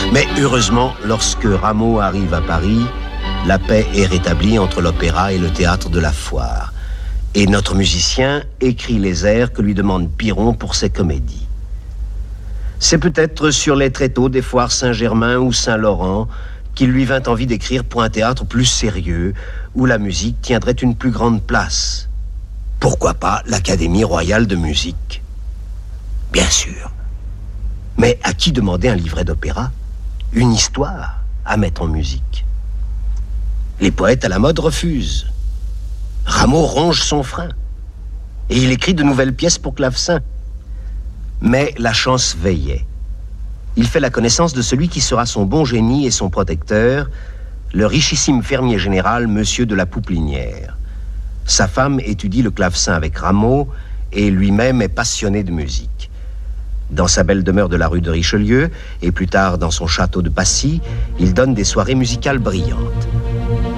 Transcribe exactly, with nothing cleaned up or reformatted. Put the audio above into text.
Mais heureusement, lorsque Rameau arrive à Paris, la paix est rétablie entre l'opéra et le théâtre de la Foire. Et notre musicien écrit les airs que lui demande Piron pour ses comédies. C'est peut-être sur les tréteaux des foires Saint-Germain ou Saint-Laurent qu'il lui vint envie d'écrire pour un théâtre plus sérieux, où la musique tiendrait une plus grande place. Pourquoi pas l'Académie royale de musique? Bien sûr. Mais à qui demander un livret d'opéra? Une histoire à mettre en musique? Les poètes à la mode refusent. Rameau ronge son frein. Et il écrit de nouvelles pièces pour clavecin. Mais la chance veillait. Il fait la connaissance de celui qui sera son bon génie et son protecteur, le richissime fermier général, monsieur de la Pouplinière. Sa femme étudie le clavecin avec Rameau et lui-même est passionné de musique. Dans sa belle demeure de la rue de Richelieu et plus tard dans son château de Passy, il donne des soirées musicales brillantes.